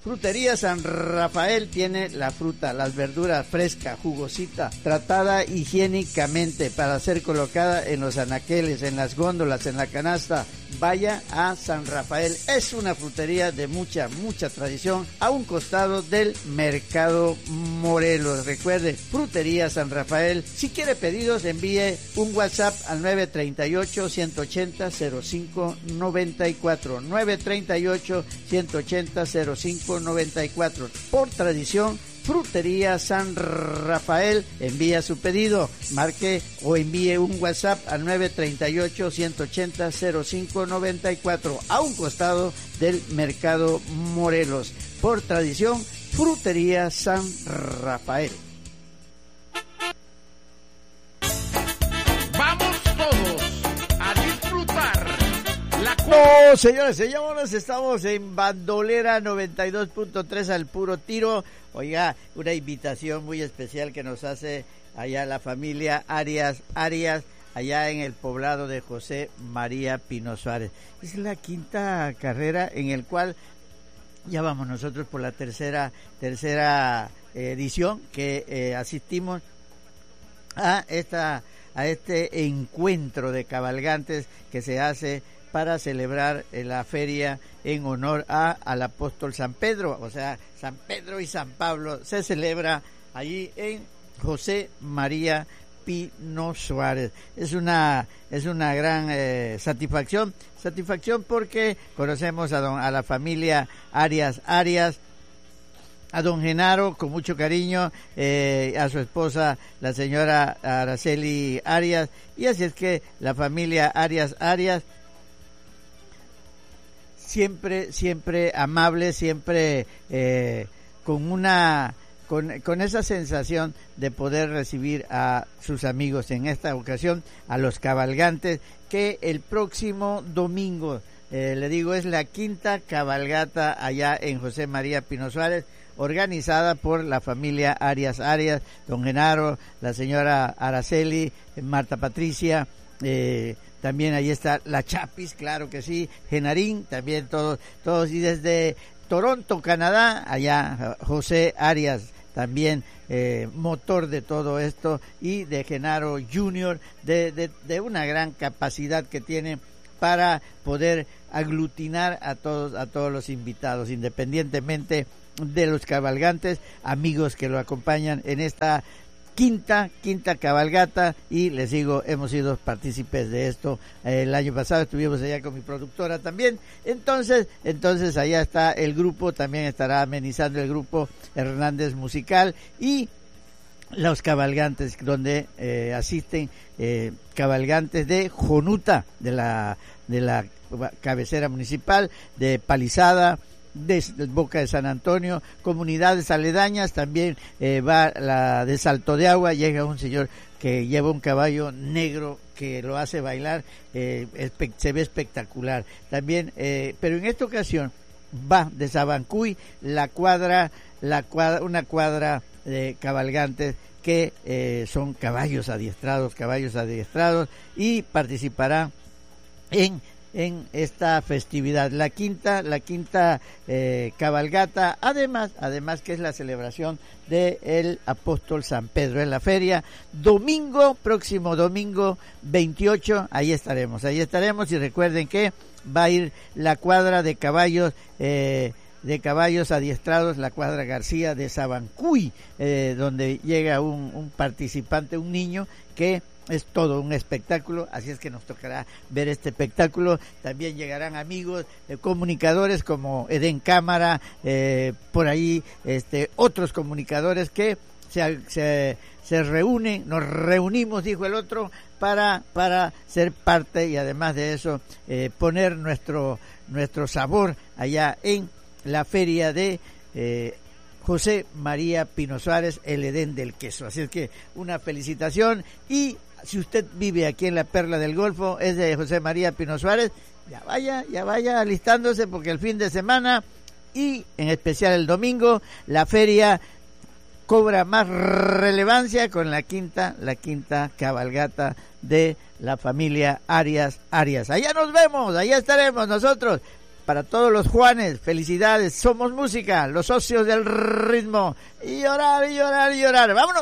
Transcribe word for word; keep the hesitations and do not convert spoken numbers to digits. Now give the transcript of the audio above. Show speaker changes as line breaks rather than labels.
Frutería San Rafael tiene la fruta, las verduras fresca, jugosita, tratada higiénicamente para ser colocada en los anaqueles, en las góndolas, en la canasta. Vaya a San Rafael. Es una frutería de mucha, mucha tradición a un costado del Mercado Morelos. Recuerde, Frutería San Rafael. Si quiere pedidos, envíe un WhatsApp al nueve tres ocho, uno ocho cero, cero cinco nueve cuatro. nueve tres ocho, uno ocho cero, cero cinco nueve cuatro. Por tradición, Frutería San Rafael. Envía su pedido, marque o envíe un WhatsApp al nueve tres ocho, uno ocho cero, cero cinco nueve cuatro, a un costado del Mercado Morelos. Por tradición, Frutería San Rafael.
Vamos todos a disfrutar la...
No, señores, señores, estamos en Bandolera noventa y dos punto tres al puro tiro. Oiga, una invitación muy especial que nos hace allá la familia Arias Arias, allá en el poblado de José María Pino Suárez. Es la quinta carrera en el cual ya vamos nosotros por la tercera tercera edición que eh, asistimos a esta a este encuentro de cabalgantes que se hace para celebrar la feria en honor a al apóstol San Pedro, o sea, San Pedro y San Pablo. Se celebra allí en José María Pino Suárez. Es una es una gran eh, satisfacción, satisfacción porque conocemos a don, a la familia Arias Arias, a don Genaro con mucho cariño, eh, a su esposa la señora Araceli Arias, y así es que la familia Arias Arias siempre, siempre amable, siempre eh, con una, con, con esa sensación de poder recibir a sus amigos, en esta ocasión a los cabalgantes, que el próximo domingo, eh, le digo, es la quinta cabalgata allá en José María Pino Suárez, organizada por la familia Arias Arias, don Genaro, la señora Araceli, Marta Patricia, eh, también ahí está la Chapis, claro que sí, Genarín, también todos, todos, y desde Toronto, Canadá, allá José Arias, también eh, motor de todo esto, y de Genaro Junior, de, de, de una gran capacidad que tiene para poder aglutinar a todos, a todos los invitados, independientemente de los cabalgantes, amigos que lo acompañan en esta quinta, quinta cabalgata, y les digo, hemos sido partícipes de esto. El año pasado estuvimos allá con mi productora también, entonces, entonces allá está el grupo, también estará amenizando el grupo Hernández Musical, y los cabalgantes, donde eh, asisten eh, cabalgantes de Jonuta, de la, de la cabecera municipal, de Palizada, de Boca de San Antonio, comunidades aledañas, también eh, va la de Salto de Agua, llega un señor que lleva un caballo negro que lo hace bailar, eh, espe- se ve espectacular también, eh, pero en esta ocasión va de Sabancuy la cuadra, la cuadra, una cuadra de cabalgantes que eh, son caballos adiestrados, caballos adiestrados, y participarán en en esta festividad, la quinta, la quinta eh, cabalgata, además, además que es la celebración de el apóstol San Pedro en la feria, domingo, próximo domingo veintiocho, ahí estaremos, ahí estaremos, y recuerden que va a ir la cuadra de caballos, eh, de caballos adiestrados, la cuadra García de Sabancuy, eh, donde llega un, un participante, un niño que es todo un espectáculo, así es que nos tocará ver este espectáculo. También llegarán amigos, eh, comunicadores como Edén Cámara, eh, por ahí este otros comunicadores que se, se, se reúnen, nos reunimos, dijo el otro, para para ser parte, y además de eso eh, poner nuestro nuestro sabor allá en la feria de eh, José María Pino Suárez, el Edén del Queso. Así es que una felicitación, y si usted vive aquí en la Perla del Golfo, es de José María Pino Suárez, ya vaya, ya vaya alistándose, porque el fin de semana, y en especial el domingo, la feria cobra más relevancia con la quinta, la quinta cabalgata de la familia Arias Arias. Allá nos vemos, allá estaremos nosotros. para todos los Juanes, felicidades, somos música, los socios del ritmo, y llorar, y llorar, y llorar, vámonos.